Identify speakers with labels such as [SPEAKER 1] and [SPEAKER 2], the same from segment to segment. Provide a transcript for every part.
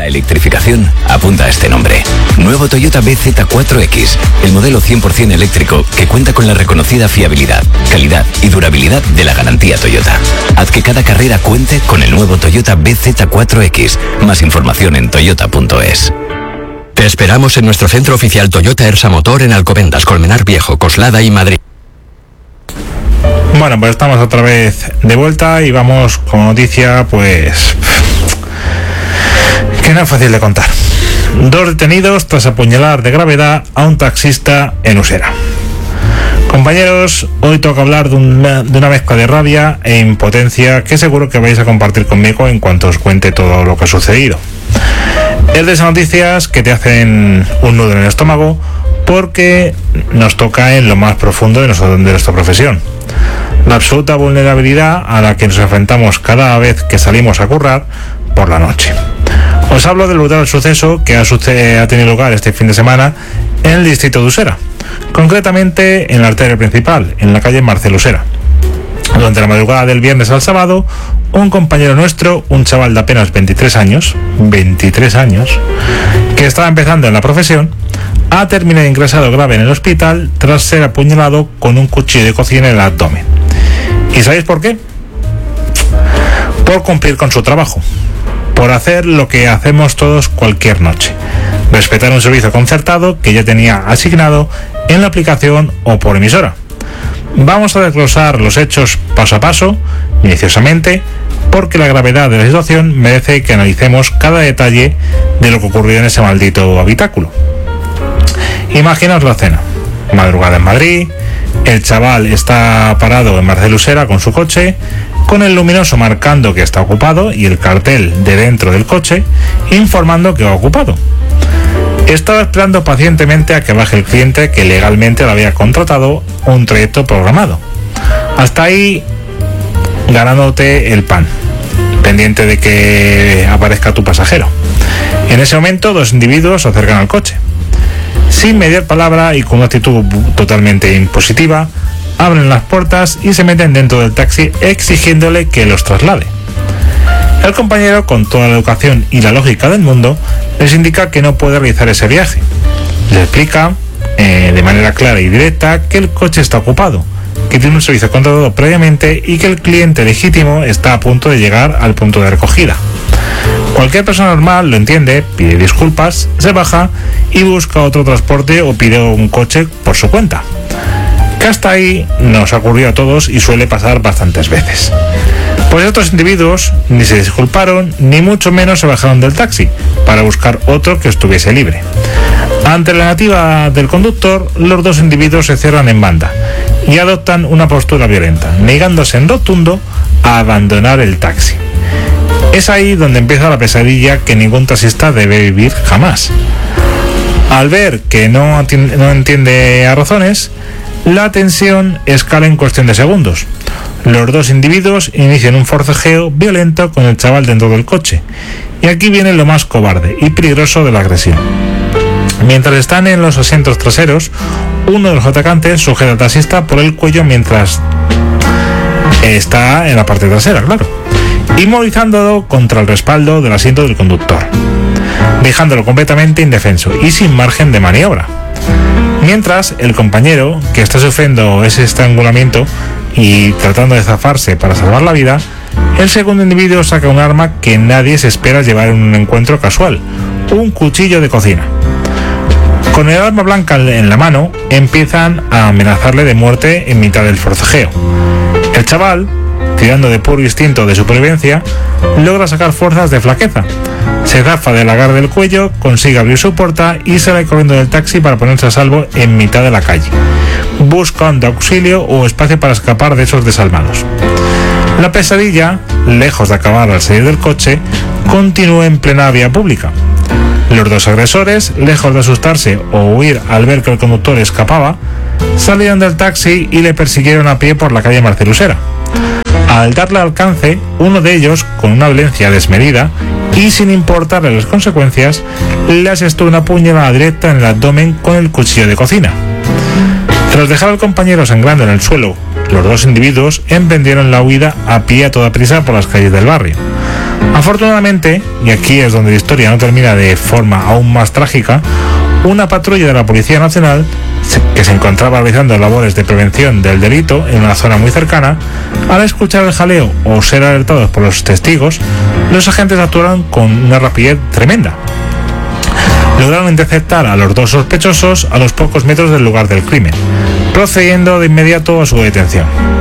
[SPEAKER 1] La electrificación apunta a este nombre. Nuevo Toyota BZ4X, el modelo 100% eléctrico que cuenta con la reconocida fiabilidad, calidad y durabilidad de la garantía Toyota. Haz que cada carrera cuente con el nuevo Toyota BZ4X. Más información en toyota.es.
[SPEAKER 2] Te esperamos en nuestro centro oficial Toyota Ersa Motor en Alcobendas, Colmenar Viejo, Coslada y Madrid.
[SPEAKER 3] Bueno, pues estamos otra vez de vuelta y vamos con noticia, pues, que no es fácil de contar. 2 detenidos tras apuñalar de gravedad a un taxista en Usera. Compañeros, hoy toca hablar de una mezcla de rabia e impotencia que seguro que vais a compartir conmigo en cuanto os cuente todo lo que ha sucedido. Es de esas noticias que te hacen un nudo en el estómago porque nos toca en lo más profundo de nuestra profesión. La absoluta vulnerabilidad a la que nos enfrentamos cada vez que salimos a currar por la noche. Os hablo del brutal suceso que ha tenido lugar este fin de semana en el distrito de Usera, concretamente en la arteria principal, en la calle Marcel Usera. Durante la madrugada del viernes al sábado, un compañero nuestro, un chaval de apenas 23 años, que estaba empezando en la profesión, ha terminado ingresado grave en el hospital tras ser apuñalado con un cuchillo de cocina en el abdomen. ¿Y sabéis por qué? Por cumplir con su trabajo, por hacer lo que hacemos todos cualquier noche: respetar un servicio concertado que ya tenía asignado en la aplicación o por emisora. Vamos a desglosar los hechos paso a paso, minuciosamente, porque la gravedad de la situación merece que analicemos cada detalle de lo que ocurrió en ese maldito habitáculo. Imaginaos la escena: madrugada en Madrid, el chaval está parado en Marcel Usera con su coche, con el luminoso marcando que está ocupado y el cartel de dentro del coche informando que va ocupado. Estaba esperando pacientemente a que baje el cliente que legalmente lo había contratado un trayecto programado. Hasta ahí ganándote el pan, pendiente de que aparezca tu pasajero. En ese momento 2 individuos se acercan al coche. Sin mediar palabra y con una actitud totalmente impositiva, abren las puertas y se meten dentro del taxi exigiéndole que los traslade. El compañero, con toda la educación y la lógica del mundo, les indica que no puede realizar ese viaje. Les explica de manera clara y directa que el coche está ocupado, que tiene un servicio contratado previamente y que el cliente legítimo está a punto de llegar al punto de recogida. Cualquier persona normal lo entiende, pide disculpas, se baja y busca otro transporte o pide un coche por su cuenta. Que hasta ahí nos ha ocurrido a todos y suele pasar bastantes veces. Pues estos individuos ni se disculparon ni mucho menos se bajaron del taxi para buscar otro que estuviese libre. Ante la negativa del conductor, los 2 individuos se cierran en banda y adoptan una postura violenta, negándose en rotundo a abandonar el taxi. Es ahí donde empieza la pesadilla que ningún taxista debe vivir jamás. Al ver que no entiende a razones, la tensión escala en cuestión de segundos. Los 2 individuos inician un forcejeo violento con el chaval dentro del coche. Y aquí viene lo más cobarde y peligroso de la agresión. Mientras están en los asientos traseros, uno de los atacantes sujeta al taxista por el cuello mientras está en la parte trasera, claro, inmovilizándolo contra el respaldo del asiento del conductor, dejándolo completamente indefenso y sin margen de maniobra. Mientras, el compañero, que está sufriendo ese estrangulamiento y tratando de zafarse para salvar la vida, el segundo individuo saca un arma que nadie se espera llevar en un encuentro casual: un cuchillo de cocina. Con el arma blanca en la mano, empiezan a amenazarle de muerte en mitad del forcejeo. El chaval, tirando de puro instinto de supervivencia, logra sacar fuerzas de flaqueza. Se zafa del agarre del cuello, consigue abrir su puerta y sale corriendo del taxi para ponerse a salvo en mitad de la calle, buscando auxilio o espacio para escapar de esos desalmados. La pesadilla, lejos de acabar al salir del coche, continúa en plena vía pública. Los 2 agresores, lejos de asustarse o huir al ver que el conductor escapaba, salieron del taxi y le persiguieron a pie por la calle Marcel Usera. Al darle alcance, uno de ellos, con una violencia desmedida y sin importarle las consecuencias, le asestó una puñalada directa en el abdomen con el cuchillo de cocina. Tras dejar al compañero sangrando en el suelo, los 2 individuos emprendieron la huida a pie a toda prisa por las calles del barrio. Afortunadamente, y aquí es donde la historia no termina de forma aún más trágica, una patrulla de la Policía Nacional que se encontraba realizando labores de prevención del delito en una zona muy cercana, al escuchar el jaleo o ser alertados por los testigos, los agentes actuaron con una rapidez tremenda. Lograron interceptar a los dos sospechosos a los pocos metros del lugar del crimen, procediendo de inmediato a su detención.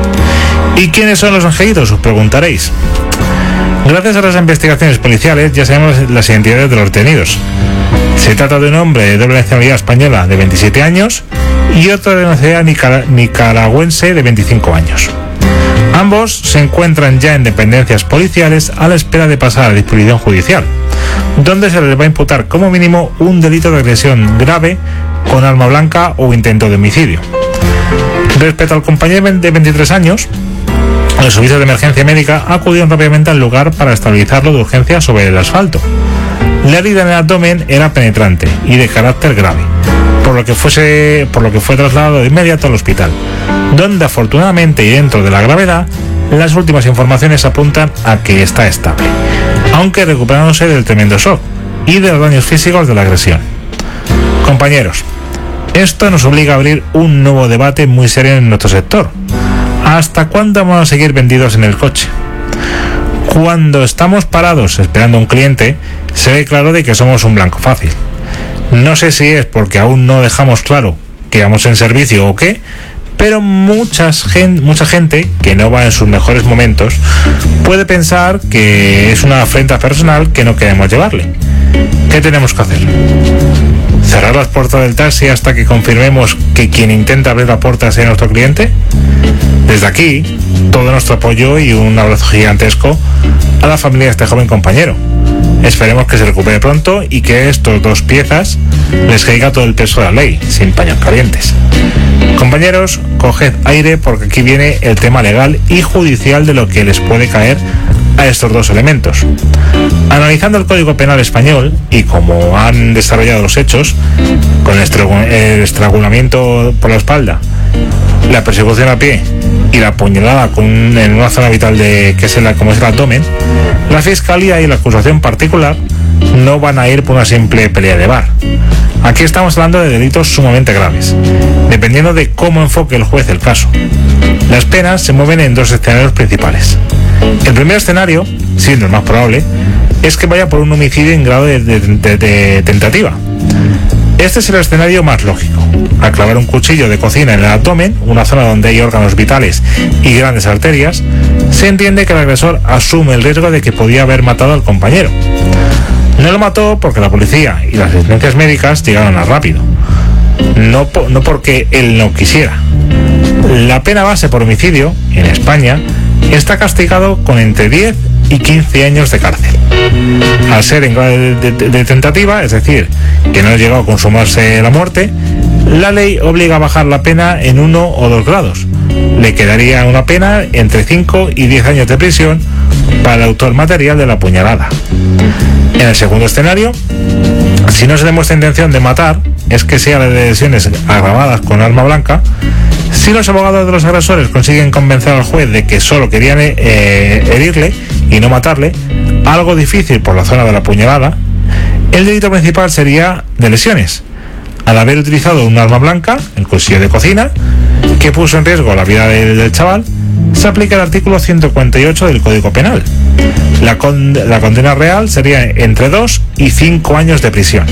[SPEAKER 3] ¿Y quiénes son los angelitos?, os preguntaréis. Gracias a las investigaciones policiales ya sabemos las identidades de los detenidos. Se trata de un hombre de doble nacionalidad española de 27 años y otro de nacionalidad nicaragüense de 25 años. Ambos se encuentran ya en dependencias policiales a la espera de pasar a disposición judicial, donde se les va a imputar como mínimo un delito de agresión grave con arma blanca o intento de homicidio. Respecto al compañero de 23 años, los servicios de emergencia médica acudieron rápidamente al lugar para estabilizarlo de urgencia sobre el asfalto. La herida en el abdomen era penetrante y de carácter grave, por lo que fue trasladado de inmediato al hospital, donde afortunadamente y dentro de la gravedad, las últimas informaciones apuntan a que está estable, aunque recuperándose del tremendo shock y de los daños físicos de la agresión. Compañeros, esto nos obliga a abrir un nuevo debate muy serio en nuestro sector. ¿Hasta cuándo vamos a seguir vendidos en el coche? Cuando estamos parados esperando a un cliente, se ve claro de que somos un blanco fácil. No sé si es porque aún no dejamos claro que vamos en servicio o qué, pero mucha gente que no va en sus mejores momentos puede pensar que es una afrenta personal que no queremos llevarle. ¿Qué tenemos que hacer? ¿Cerrar las puertas del taxi hasta que confirmemos que quien intenta abrir la puerta sea nuestro cliente? Desde aquí, todo nuestro apoyo y un abrazo gigantesco a la familia de este joven compañero. Esperemos que se recupere pronto y que estos dos piezas les caiga todo el peso de la ley, sin paños calientes. Compañeros, coged aire porque aquí viene el tema legal y judicial de lo que les puede caer a estos dos elementos. Analizando el Código Penal español y cómo han desarrollado los hechos, con el estrangulamiento por la espalda, la persecución a pie y la puñalada en una zona vital como es el abdomen, la Fiscalía y la acusación particular no van a ir por una simple pelea de bar. Aquí estamos hablando de delitos sumamente graves, dependiendo de cómo enfoque el juez el caso. Las penas se mueven en dos escenarios principales. El primer escenario, siendo el más probable, es que vaya por un homicidio en grado de tentativa. Este es el escenario más lógico. Al clavar un cuchillo de cocina en el abdomen, una zona donde hay órganos vitales y grandes arterias, se entiende que el agresor asume el riesgo de que podía haber matado al compañero. No lo mató porque la policía y las asistencias médicas llegaron a rápido, no porque él no quisiera. La pena base por homicidio, en España, está castigado con entre 10 y 15 años de cárcel. Al ser en grado de tentativa, es decir, que no ha llegado a consumarse la muerte, la ley obliga a bajar la pena en 1 o 2 grados. Le quedaría una pena entre 5 y 10 años de prisión para el autor material de la puñalada. En el segundo escenario, si no se demuestra intención de matar, es que sea de lesiones agravadas con arma blanca, si los abogados de los agresores consiguen convencer al juez de que solo querían herirle y no matarle, algo difícil por la zona de la puñalada, el delito principal sería de lesiones, al haber utilizado un arma blanca, el cuchillo de cocina, que puso en riesgo la vida del chaval. Se aplica el artículo 148 del Código Penal. La condena real sería entre 2 y 5 años de prisión.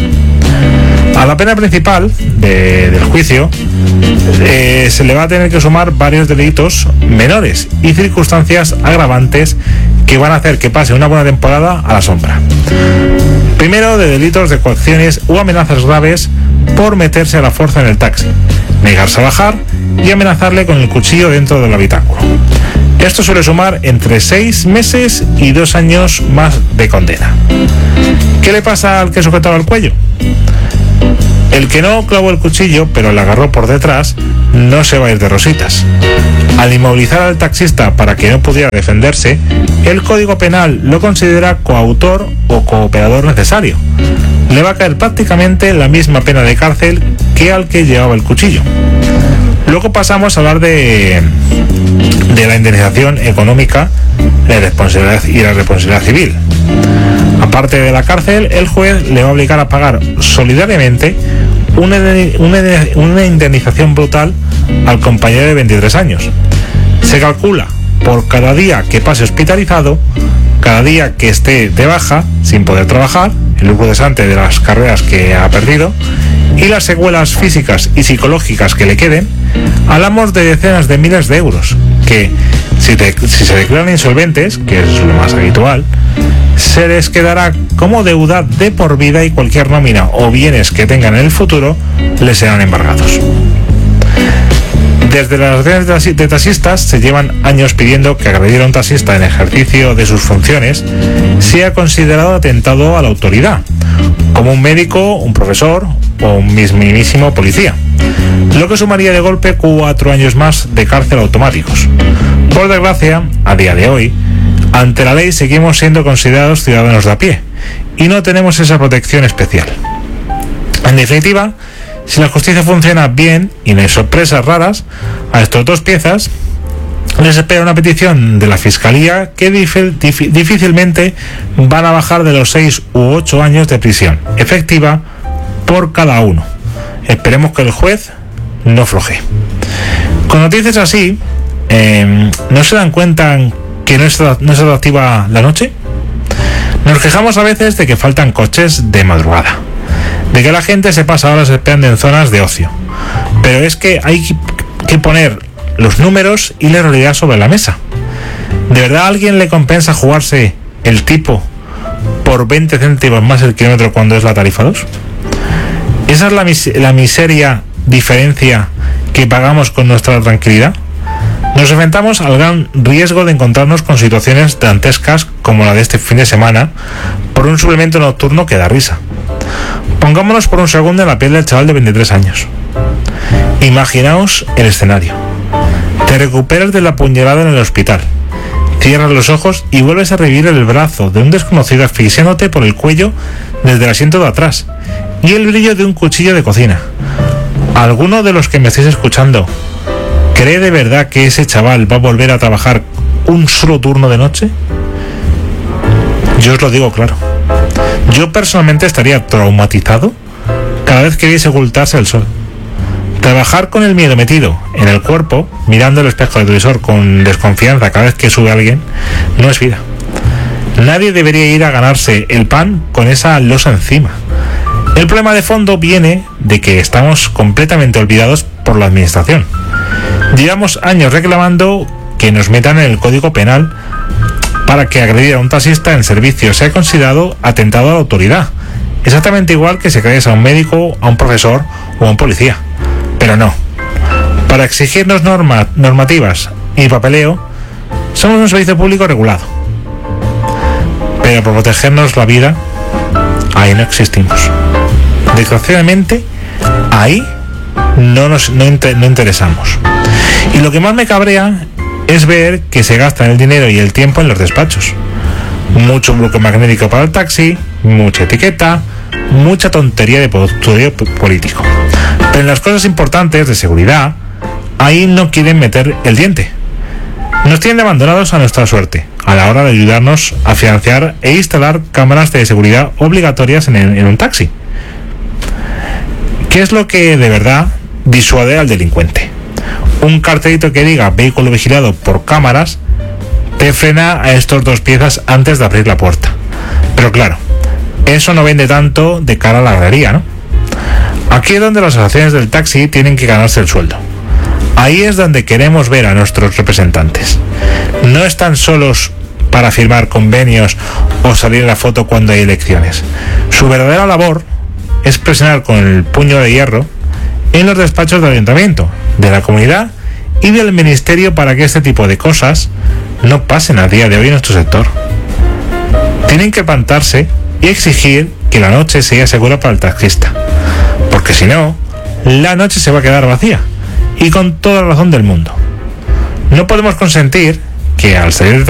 [SPEAKER 3] A la pena principal del juicio se le va a tener que sumar varios delitos menores y circunstancias agravantes que van a hacer que pase una buena temporada a la sombra. Primero, de delitos de coacciones o amenazas graves por meterse a la fuerza en el taxi, negarse a bajar y amenazarle con el cuchillo dentro del habitáculo. Esto suele sumar entre 6 meses y 2 años más de condena. ¿Qué le pasa al que sujetaba el cuello? El que no clavó el cuchillo, pero le agarró por detrás, no se va a ir de rositas. Al inmovilizar al taxista para que no pudiera defenderse, el Código Penal lo considera coautor o cooperador necesario. Le va a caer prácticamente la misma pena de cárcel que al que llevaba el cuchillo. Luego pasamos a hablar de la indemnización económica la responsabilidad civil. Aparte de la cárcel, el juez le va a obligar a pagar solidariamente una indemnización brutal al compañero de 23 años. Se calcula por cada día que pase hospitalizado, cada día que esté de baja sin poder trabajar, el lucro cesante de las carreras que ha perdido y las secuelas físicas y psicológicas que le queden. Hablamos de decenas de miles de euros que, si se declaran insolventes, que es lo más habitual, se les quedará como deuda de por vida y cualquier nómina o bienes que tengan en el futuro les serán embargados. Desde las asociaciones de taxistas se llevan años pidiendo que agredir a un taxista en ejercicio de sus funciones sea considerado atentado a la autoridad, como un médico, un profesor o un mismísimo policía, lo que sumaría de golpe 4 años más de cárcel automáticos. Por desgracia, a día de hoy, ante la ley seguimos siendo considerados ciudadanos de a pie y no tenemos esa protección especial. En definitiva, si la justicia funciona bien y no hay sorpresas raras, a estos dos piezas les espera una petición de la Fiscalía que difícilmente van a bajar de los 6 u 8 años de prisión efectiva por cada uno. Esperemos que el juez no floje. Con noticias así, ¿no se dan cuenta que no es atractiva la noche? Nos quejamos a veces de que faltan coches de madrugada, de que la gente se pasa horas esperando en zonas de ocio, pero es que hay que poner los números y la realidad sobre la mesa. ¿De verdad a alguien le compensa jugarse el tipo por 20 céntimos más el kilómetro cuando es la tarifa 2? ¿Esa es la miseria diferencia que pagamos con nuestra tranquilidad? Nos enfrentamos al gran riesgo de encontrarnos con situaciones dantescas como la de este fin de semana por un suplemento nocturno que da risa. Pongámonos por un segundo en la piel del chaval de 23 años. Imaginaos el escenario. Te recuperas de la puñalada en el hospital, cierras los ojos y vuelves a revivir el brazo de un desconocido asfixiándote por el cuello desde el asiento de atrás y el brillo de un cuchillo de cocina. ¿Alguno de los que me estáis escuchando cree de verdad que ese chaval va a volver a trabajar un solo turno de noche? Yo os lo digo claro. Yo personalmente estaría traumatizado cada vez que viese ocultarse el sol. Trabajar con el miedo metido en el cuerpo, mirando el espejo del televisor con desconfianza cada vez que sube alguien, no es vida. Nadie debería ir a ganarse el pan con esa losa encima. El problema de fondo viene de que estamos completamente olvidados por la administración. Llevamos años reclamando que nos metan en el Código Penal para que agredir a un taxista en servicio sea considerado atentado a la autoridad, exactamente igual que si agredes a un médico, a un profesor o a un policía. Pero no. Para exigirnos normativas y papeleo, somos un servicio público regulado. Pero por protegernos la vida, ahí no existimos. Desgraciadamente, ahí no interesamos. Y lo que más me cabrea es ver que se gastan el dinero y el tiempo en los despachos. Mucho bloque magnético para el taxi, mucha etiqueta, mucha tontería de postureo político. Pero en las cosas importantes de seguridad, ahí no quieren meter el diente. Nos tienen abandonados a nuestra suerte a la hora de ayudarnos a financiar e instalar cámaras de seguridad obligatorias en un taxi. ¿Qué es lo que de verdad disuade al delincuente? Un cartelito que diga vehículo vigilado por cámaras te frena a estos dos piezas antes de abrir la puerta. Pero claro, eso no vende tanto de cara a la galería, ¿no? Aquí es donde las asociaciones del taxi tienen que ganarse el sueldo. Ahí es donde queremos ver a nuestros representantes. No están solos para firmar convenios o salir en la foto cuando hay elecciones. Su verdadera labor es presionar con el puño de hierro en los despachos del ayuntamiento, de la comunidad y del ministerio para que este tipo de cosas no pasen a día de hoy en nuestro sector. Tienen que plantarse y exigir que la noche sea segura para el taxista, porque si no, la noche se va a quedar vacía y con toda la razón del mundo. No podemos consentir que al salir de